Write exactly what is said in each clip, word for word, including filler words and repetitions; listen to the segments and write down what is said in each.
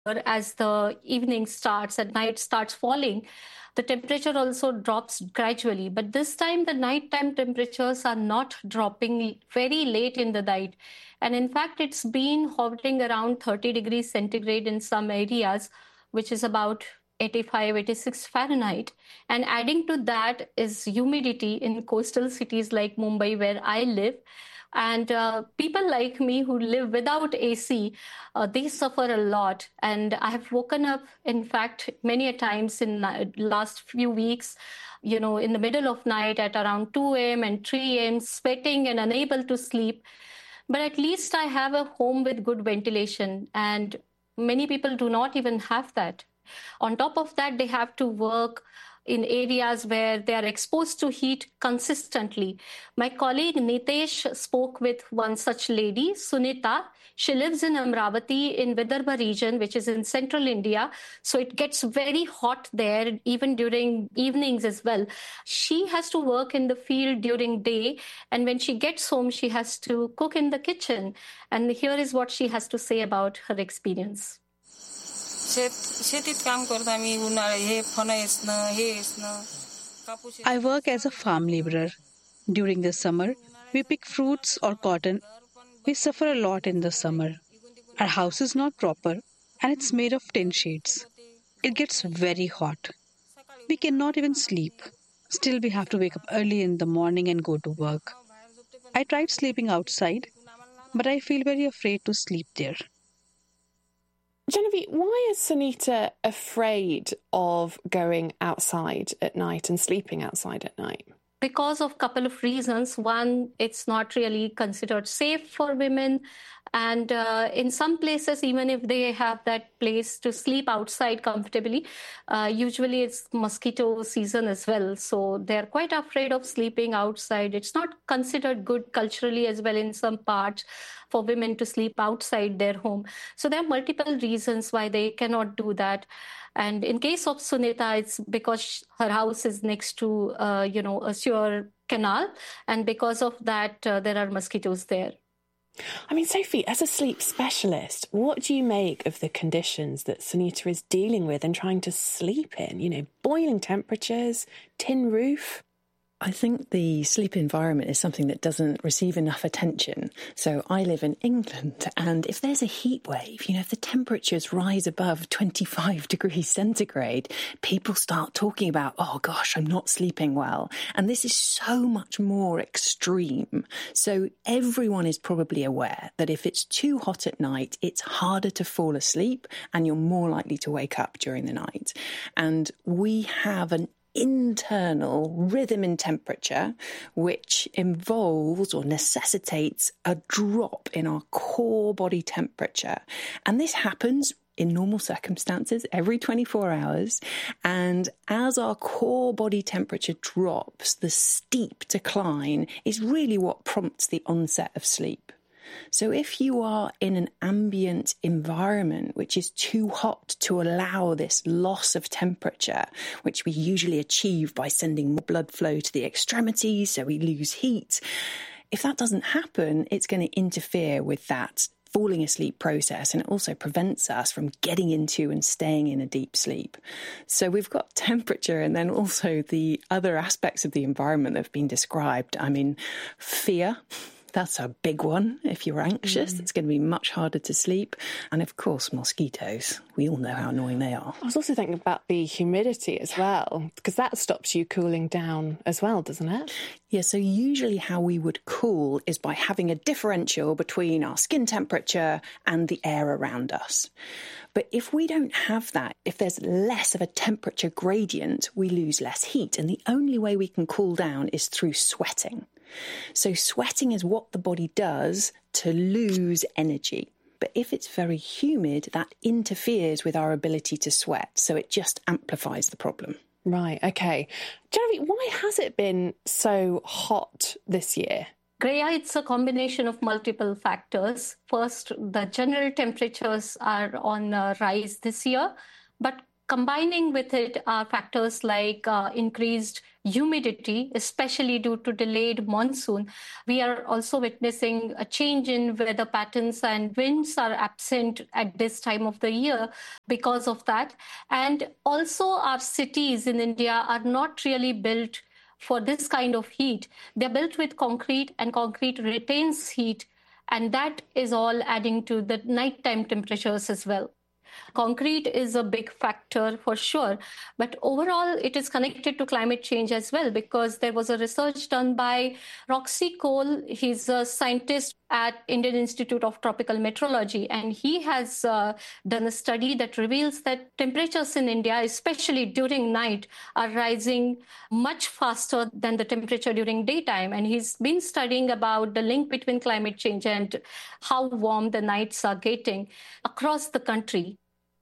As the evening starts and night starts falling, the temperature also drops gradually. But this time, the nighttime temperatures are not dropping very late in the night. And in fact, it's been hovering around thirty degrees centigrade in some areas, which is about eighty-five, eighty-six Fahrenheit. And adding to that is humidity in coastal cities like Mumbai, where I live. And uh, people like me who live without A C, uh, they suffer a lot. And I have woken up, in fact, many a times in the last few weeks, you know, in the middle of night at around two a.m. and three a.m., sweating and unable to sleep. But at least I have a home with good ventilation. And many people do not even have that. On top of that, they have to work in areas where they are exposed to heat consistently. My colleague Nitesh spoke with one such lady, Sunita. She lives in Amravati in Vidarbha region, which is in central India. So it gets very hot there, even during evenings as well. She has to work in the field during day. And when she gets home, she has to cook in the kitchen. And here is what she has to say about her experience. I work as a farm laborer. During the summer, we pick fruits or cotton. We suffer a lot in the summer. Our house is not proper and it's made of tin sheets. It gets very hot. We cannot even sleep. Still, we have to wake up early in the morning and go to work. I tried sleeping outside, but I feel very afraid to sleep there. Genevieve, why is Sunita afraid of going outside at night and sleeping outside at night? Because of a couple of reasons. One, it's not really considered safe for women. And uh, in some places, even if they have that place to sleep outside comfortably, uh, usually it's mosquito season as well. So they're quite afraid of sleeping outside. It's not considered good culturally as well in some parts for women to sleep outside their home. So there are multiple reasons why they cannot do that. And in case of Sunita, it's because her house is next to, uh, you know, a sewer canal. And because of that, uh, there are mosquitoes there. I mean, Sophie, as a sleep specialist, what do you make of the conditions that Sunita is dealing with and trying to sleep in? You know, boiling temperatures, tin roof. I think the sleep environment is something that doesn't receive enough attention. So I live in England, and if there's a heat wave, you know, if the temperatures rise above twenty-five degrees centigrade, people start talking about, oh gosh, I'm not sleeping well. And this is so much more extreme. So everyone is probably aware that if it's too hot at night, it's harder to fall asleep and you're more likely to wake up during the night. And we have an internal rhythm in temperature, which involves or necessitates a drop in our core body temperature. And this happens in normal circumstances every twenty-four hours. And as our core body temperature drops, the steep decline is really what prompts the onset of sleep. So if you are in an ambient environment which is too hot to allow this loss of temperature, which we usually achieve by sending more blood flow to the extremities, so we lose heat, if that doesn't happen, it's going to interfere with that falling asleep process, and it also prevents us from getting into and staying in a deep sleep. So we've got temperature and then also the other aspects of the environment that have been described. I mean, fear. That's a big one. If you're anxious, mm. it's going to be much harder to sleep. And of course, mosquitoes. We all know how annoying they are. I was also thinking about the humidity as well, because that stops you cooling down as well, doesn't it? Yeah, so usually how we would cool is by having a differential between our skin temperature and the air around us. But if we don't have that, if there's less of a temperature gradient, we lose less heat. And the only way we can cool down is through sweating. So sweating is what the body does to lose energy. But if it's very humid, that interferes with our ability to sweat. So it just amplifies the problem. Right, OK. Genevieve, why has it been so hot this year? Greya, it's a combination of multiple factors. First, the general temperatures are on a rise this year, but Combining with it are factors like uh, increased humidity, especially due to delayed monsoon. We are also witnessing a change in weather patterns, and winds are absent at this time of the year because of that. And also our cities in India are not really built for this kind of heat. They're built with concrete, and concrete retains heat, and that is all adding to the nighttime temperatures as well. Concrete is a big factor for sure, but overall it is connected to climate change as well, because there was a research done by Roxy Cole. He's a scientist at Indian Institute of Tropical Meteorology, and he has uh, done a study that reveals that temperatures in India, especially during night, are rising much faster than the temperature during daytime. And he's been studying about the link between climate change and how warm the nights are getting across the country.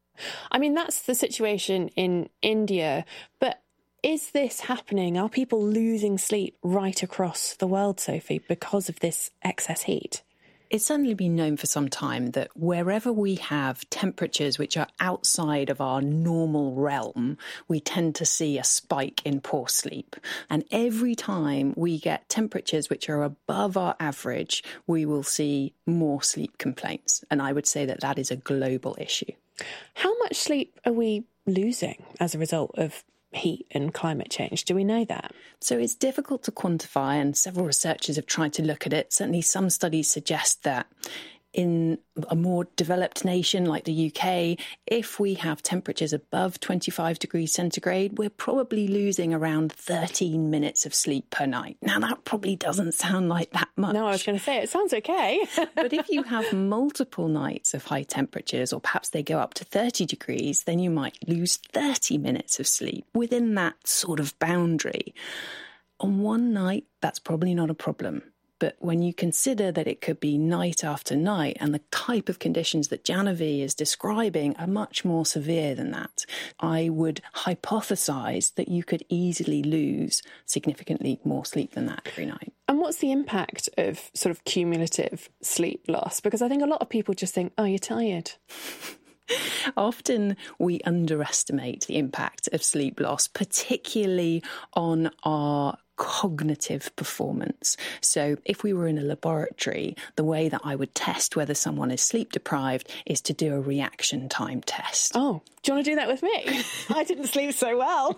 I mean, that's the situation in India, but is this happening? Are people losing sleep right across the world, Sophie, because of this excess heat? It's certainly been known for some time that wherever we have temperatures which are outside of our normal realm, we tend to see a spike in poor sleep. And every time we get temperatures which are above our average, we will see more sleep complaints. And I would say that that is a global issue. How much sleep are we losing as a result of heat and climate change? Do we know that? So it's difficult to quantify, and several researchers have tried to look at it. Certainly some studies suggest that in a more developed nation like the U K, if we have temperatures above twenty-five degrees centigrade, we're probably losing around thirteen minutes of sleep per night. Now, that probably doesn't sound like that much. No, I was going to say, it sounds okay. But if you have multiple nights of high temperatures, or perhaps they go up to thirty degrees, then you might lose thirty minutes of sleep within that sort of boundary. On one night, that's probably not a problem. But when you consider that it could be night after night, and the type of conditions that Janavi is describing are much more severe than that, I would hypothesize that you could easily lose significantly more sleep than that every night. And what's the impact of sort of cumulative sleep loss? Because I think a lot of people just think, oh, you're tired. Often we underestimate the impact of sleep loss, particularly on our cognitive performance. So if we were in a laboratory, the way that I would test whether someone is sleep deprived is to do a reaction time test. Oh, do you want to do that with me? I didn't sleep so well.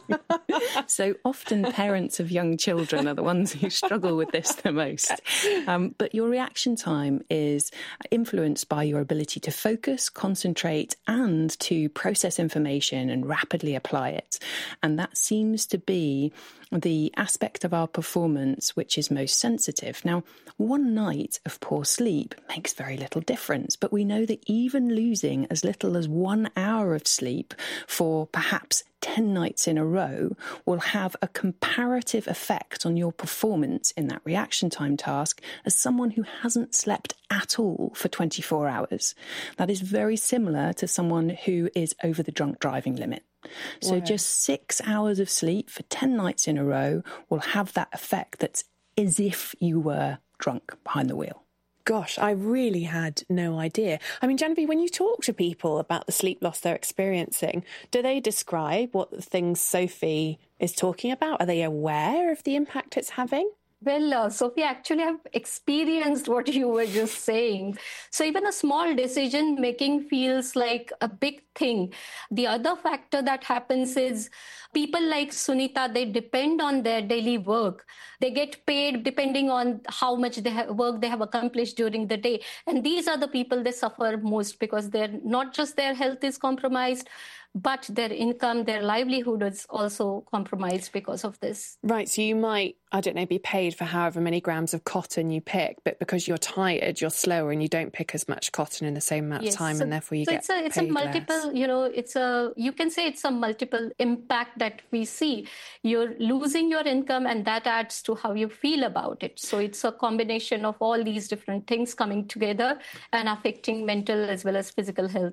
So often parents of young children are the ones who struggle with this the most. Um, but your reaction time is influenced by your ability to focus, concentrate, and to process information and rapidly apply it. And that seems to be the aspect of our performance which is most sensitive. Now, one night of poor sleep makes very little difference, but we know that even losing as little as one hour of sleep for perhaps ten nights in a row will have a comparative effect on your performance in that reaction time task as someone who hasn't slept at all for twenty-four hours. That is very similar to someone who is over the drunk driving limit. So Wow. just six hours of sleep for ten nights in a row will have that effect that's as if you were drunk behind the wheel. Gosh, I really had no idea. I mean, Janavi, when you talk to people about the sleep loss they're experiencing, do they describe what the things Sophie is talking about? Are they aware of the impact it's having? Well, uh, Sophie, actually I've experienced what you were just saying. So even a small decision making feels like a big thing. The other factor that happens is people like Sunita, they depend on their daily work. They get paid depending on how much they have, work they have accomplished during the day. And these are the people they suffer most, because they're not just their health is compromised, but their income, their livelihood is also compromised because of this. Right, so you might, I don't know, be paid for however many grams of cotton you pick, but because you're tired, you're slower and you don't pick as much cotton in the same amount Yes. of time, So- and therefore you so get it's a it's paid a multiple, less. you know, it's a you can say it's a multiple impact that we see. You're losing your income, and that adds to how you feel about it. So it's a combination of all these different things coming together and affecting mental as well as physical health.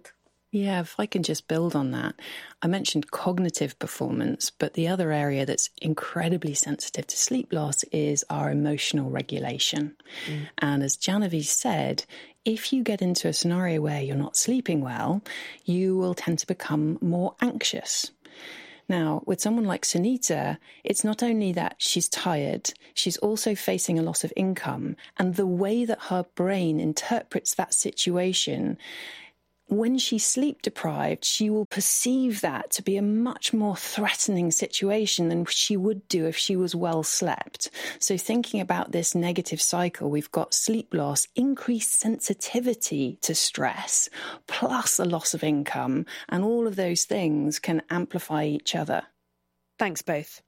Yeah, if I can just build on that. I mentioned cognitive performance, but the other area that's incredibly sensitive to sleep loss is our emotional regulation. Mm. And as Genevieve said, if you get into a scenario where you're not sleeping well, you will tend to become more anxious. Now, with someone like Sunita, it's not only that she's tired, she's also facing a loss of income. And the way that her brain interprets that situation, when she's sleep deprived, she will perceive that to be a much more threatening situation than she would do if she was well slept. So thinking about this negative cycle, we've got sleep loss, increased sensitivity to stress, plus a loss of income, and all of those things can amplify each other. Thanks both.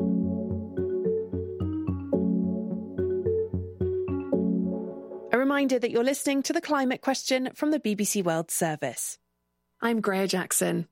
A reminder that you're listening to The Climate Question from the B B C World Service. I'm Greer Jackson.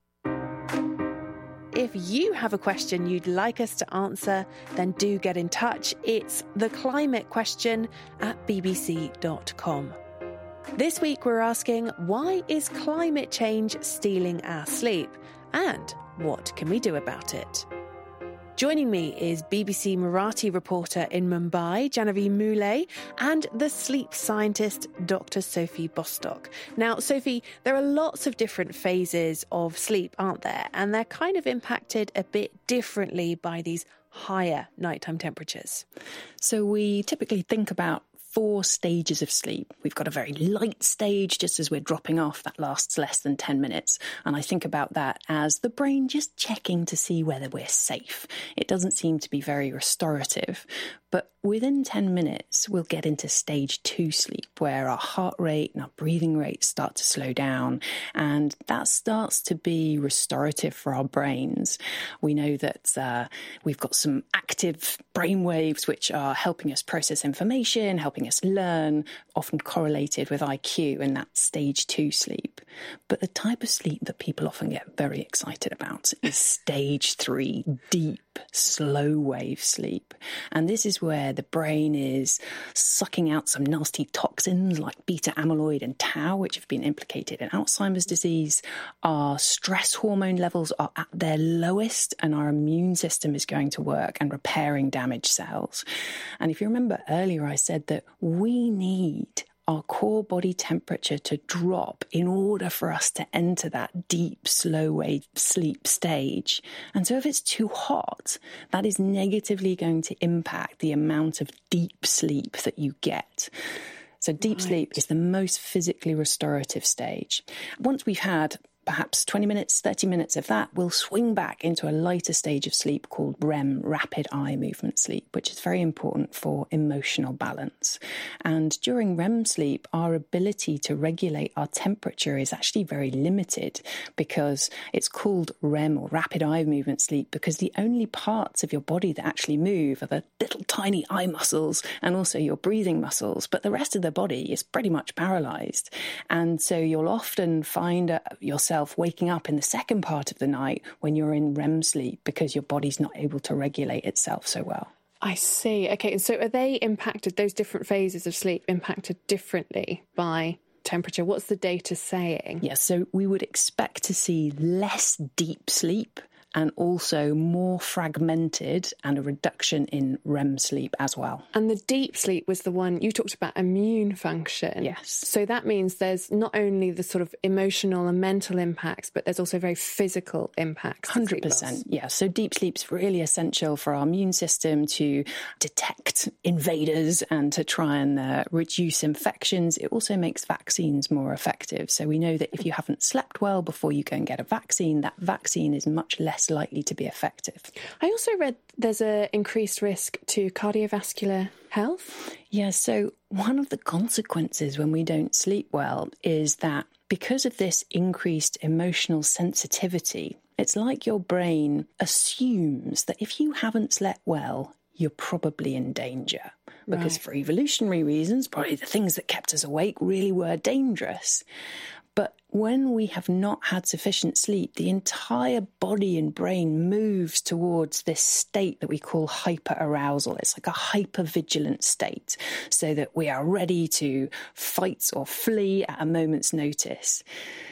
If you have a question you'd like us to answer, then do get in touch. It's The Climate Question at b b c dot com. This week we're asking, why is climate change stealing our sleep? And what can we do about it? Joining me is B B C Marathi reporter in Mumbai, Genevieve Moulay, and the sleep scientist, Doctor Sophie Bostock. Now, Sophie, there are lots of different phases of sleep, aren't there? And they're kind of impacted a bit differently by these higher nighttime temperatures. So we typically think about four stages of sleep. We've got a very light stage just as we're dropping off that lasts less than ten minutes. And I think about that as the brain just checking to see whether we're safe. It doesn't seem to be very restorative. But within ten minutes, we'll get into stage two sleep, where our heart rate and our breathing rate start to slow down. And that starts to be restorative for our brains. We know that uh, we've got some active brain waves which are helping us process information, helping us learn, often correlated with I Q in that stage two sleep. But the type of sleep that people often get very excited about is stage three, deep, slow wave sleep. And this is where the brain is sucking out some nasty toxins like beta amyloid and tau, which have been implicated in Alzheimer's disease. Our stress hormone levels are at their lowest, and our immune system is going to work and repairing damaged cells. And if you remember earlier, I said that we need our core body temperature to drop in order for us to enter that deep, slow wave sleep stage. And so if it's too hot, that is negatively going to impact the amount of deep sleep that you get. So deep right. sleep is the most physically restorative stage. Once we've had perhaps twenty minutes, thirty minutes of that, we'll swing back into a lighter stage of sleep called R E M, rapid eye movement sleep, which is very important for emotional balance. And during R E M sleep, our ability to regulate our temperature is actually very limited, because it's called R E M, or rapid eye movement sleep, because the only parts of your body that actually move are the little tiny eye muscles and also your breathing muscles, but the rest of the body is pretty much paralyzed. And so you'll often find uh, yourself waking up in the second part of the night when you're in R E M sleep, because your body's not able to regulate itself so well. I see. Okay, so are they impacted, those different phases of sleep impacted differently by temperature? What's the data saying? Yes, so we would expect to see less deep sleep and also more fragmented, and a reduction in R E M sleep as well. And the deep sleep was the one, you talked about immune function. Yes. So that means there's not only the sort of emotional and mental impacts, but there's also very physical impacts. one hundred percent, yeah. So deep sleep's really essential for our immune system to detect invaders and to try and uh, reduce infections. It also makes vaccines more effective. So we know that if you haven't slept well before you go and get a vaccine, that vaccine is much less likely to be effective. I also read there's an increased risk to cardiovascular health. Yeah, so one of the consequences when we don't sleep well is that because of this increased emotional sensitivity, it's like your brain assumes that if you haven't slept well, you're probably in danger. Because right. for evolutionary reasons, probably the things that kept us awake really were dangerous. But when we have not had sufficient sleep, the entire body and brain moves towards this state that we call hyperarousal. It's like a hypervigilant state, so that we are ready to fight or flee at a moment's notice.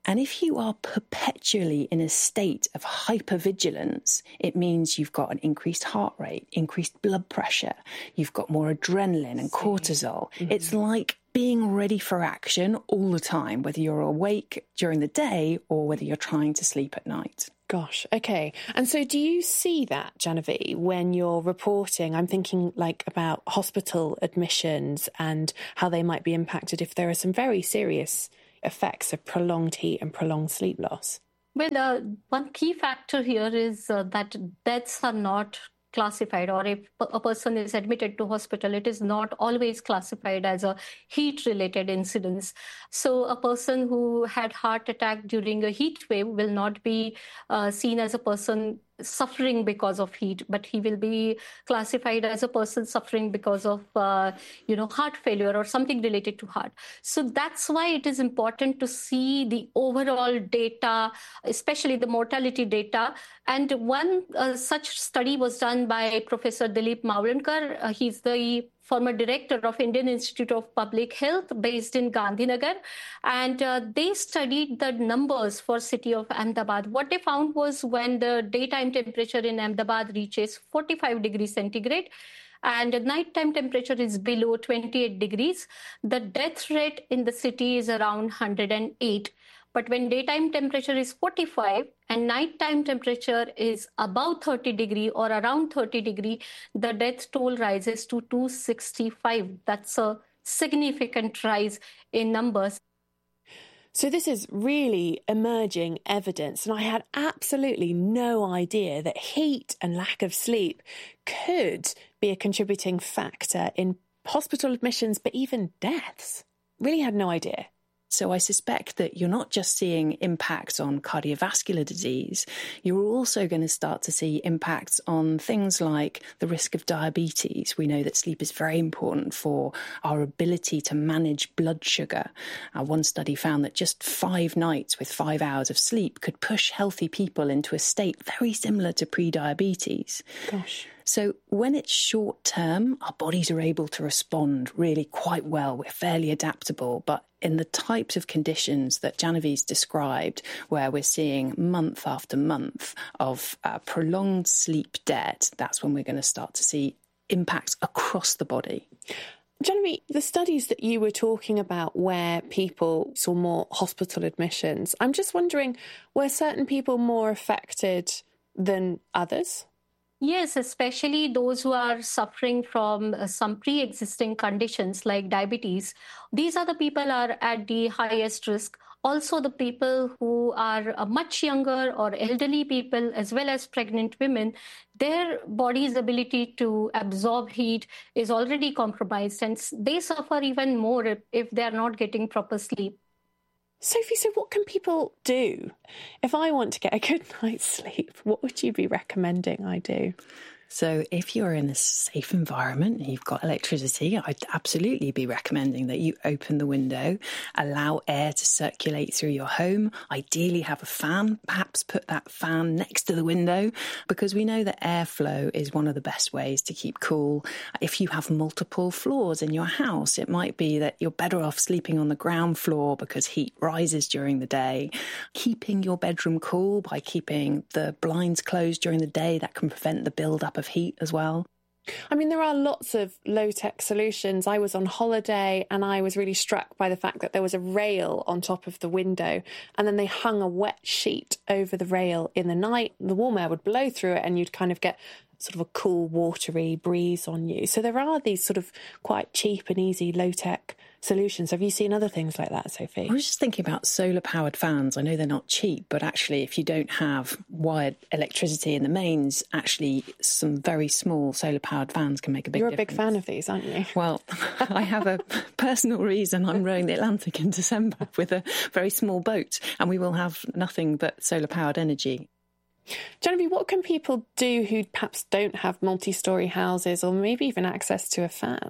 And if you are perpetually in a state of hypervigilance, it means you've got an increased heart rate, increased blood pressure, you've got more adrenaline and cortisol. Mm-hmm. It's like being ready for action all the time, whether you're awake during the day or whether you're trying to sleep at night. Gosh, okay. And so do you see that, Genevieve, when you're reporting? I'm thinking like about hospital admissions and how they might be impacted if there are some very serious effects of prolonged heat and prolonged sleep loss. Well, uh, one key factor here is uh, that deaths are not classified, or if a person is admitted to hospital, it is not always classified as a heat-related incidence. So a person who had heart attack during a heat wave will not be uh, seen as a person suffering because of heat, but he will be classified as a person suffering because of, uh, you know, heart failure or something related to heart. So that's why it is important to see the overall data, especially the mortality data. And one uh, such study was done by Professor Dilip Mavlankar. Uh, he's the former director of Indian Institute of Public Health based in Gandhinagar. And uh, they studied the numbers for city of Ahmedabad. What they found was when the daytime temperature in Ahmedabad reaches forty-five degrees centigrade and the nighttime temperature is below twenty-eight degrees, the death rate in the city is around one hundred eight. But when daytime temperature is forty-five and nighttime temperature is above thirty degree or around thirty degree, the death toll rises to two hundred sixty-five. That's a significant rise in numbers. So this is really emerging evidence, and I had absolutely no idea that heat and lack of sleep could be a contributing factor in hospital admissions, but even deaths. Really had no idea. So I suspect that you're not just seeing impacts on cardiovascular disease, you're also going to start to see impacts on things like the risk of diabetes. We know that sleep is very important for our ability to manage blood sugar. Uh, one study found that just five nights with five hours of sleep could push healthy people into a state very similar to pre-diabetes. Gosh. So when it's short term, our bodies are able to respond really quite well. We're fairly adaptable. But in the types of conditions that Genevieve's described, where we're seeing month after month of uh, prolonged sleep debt, that's when we're going to start to see impacts across the body. Genevieve, the studies that you were talking about where people saw more hospital admissions, I'm just wondering, were certain people more affected than others? Yes, especially those who are suffering from uh, some pre-existing conditions like diabetes. These are the people are at the highest risk. Also, the people who are uh, much younger or elderly people, as well as pregnant women, their body's ability to absorb heat is already compromised, and they suffer even more if, if they are not getting proper sleep. Sophie, so what can people do? If I want to get a good night's sleep, what would you be recommending I do? So if you're in a safe environment and you've got electricity, I'd absolutely be recommending that you open the window, allow air to circulate through your home, ideally have a fan, perhaps put that fan next to the window, because we know that airflow is one of the best ways to keep cool. If you have multiple floors in your house, it might be that you're better off sleeping on the ground floor because heat rises during the day. Keeping your bedroom cool by keeping the blinds closed during the day, that can prevent the build-up of heat as well. I mean, there are lots of low-tech solutions. I was on holiday and I was really struck by the fact that there was a rail on top of the window and then they hung a wet sheet over the rail in the night. The warm air would blow through it and you'd kind of get sort of a cool, watery breeze on you. So there are these sort of quite cheap and easy low-tech solutions. Have you seen other things like that, Sophie? I was just thinking about solar-powered fans. I know they're not cheap, but actually if you don't have wired electricity in the mains, actually some very small solar-powered fans can make a big You're difference. You're a big fan of these, aren't you? Well, I have a personal reason. I'm rowing the Atlantic in December with a very small boat, and we will have nothing but solar-powered energy. Genevieve, what can people do who perhaps don't have multi-storey houses or maybe even access to a fan?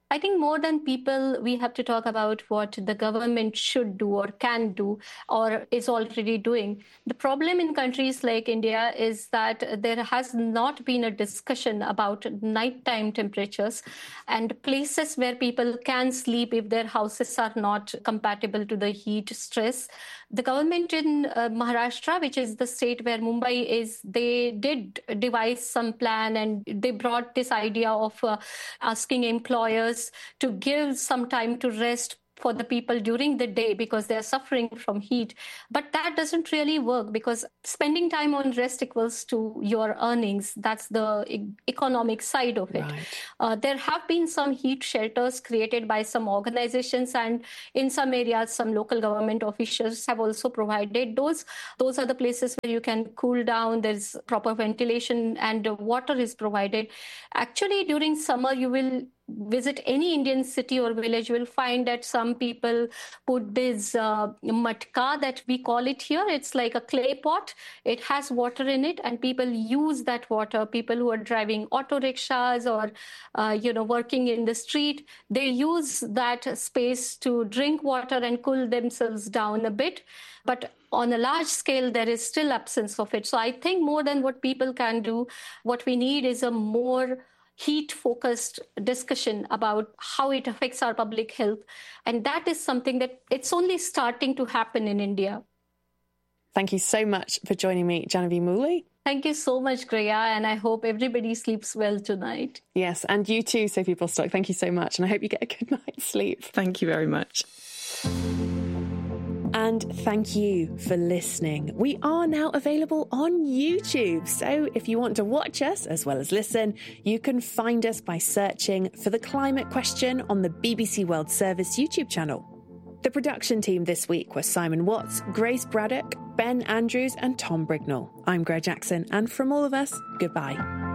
I think more than people, we have to talk about what the government should do or can do or is already doing. The problem in countries like India is that there has not been a discussion about nighttime temperatures and places where people can sleep if their houses are not compatible to the heat stress. The government in uh, Maharashtra, which is the state where Mumbai is, they did devise some plan and they brought this idea of uh, asking employers to give some time to rest for the people during the day because they're suffering from heat. But that doesn't really work because spending time on rest equals to your earnings. That's the e- economic side of it. Right. Uh, there have been some heat shelters created by some organizations, and in some areas, some local government officials have also provided those. Those are the places where you can cool down. There's proper ventilation and water is provided. Actually, during summer, you will visit any Indian city or village, you will find that some people put this uh, matka that we call it here. It's like a clay pot. It has water in it, and people use that water. People who are driving auto rickshaws or, uh, you know, working in the street, they use that space to drink water and cool themselves down a bit. But on a large scale, there is still absence of it. So I think more than what people can do, what we need is a more heat-focused discussion about how it affects our public health. And that is something that it's only starting to happen in India. Thank you so much for joining me, Jahnavi Mooley. Thank you so much, Greya, and I hope everybody sleeps well tonight. Yes, and you too, Sophie Bostock. Thank you so much, and I hope you get a good night's sleep. Thank you very much. And thank you for listening. We are now available on YouTube. So if you want to watch us as well as listen, you can find us by searching for The Climate Question on the B B C World Service YouTube channel. The production team this week were Simon Watts, Grace Braddock, Ben Andrews and Tom Brignall. I'm Greer Jackson, and from all of us, goodbye.